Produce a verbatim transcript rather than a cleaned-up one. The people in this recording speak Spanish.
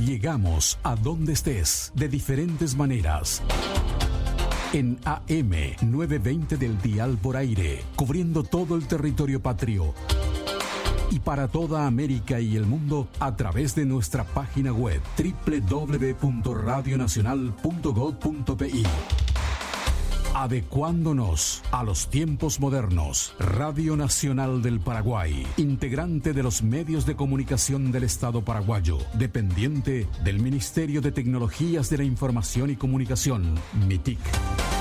Llegamos a donde estés de diferentes maneras. En A M novecientos veinte del dial por aire, cubriendo todo el territorio patrio. Y para toda América y el mundo a través de nuestra página web doble u doble u doble u punto radio nacional punto gob punto pe. Adecuándonos a los tiempos modernos. Radio Nacional del Paraguay, integrante de los medios de comunicación del Estado paraguayo, dependiente del Ministerio de Tecnologías de la Información y Comunicación, MITIC.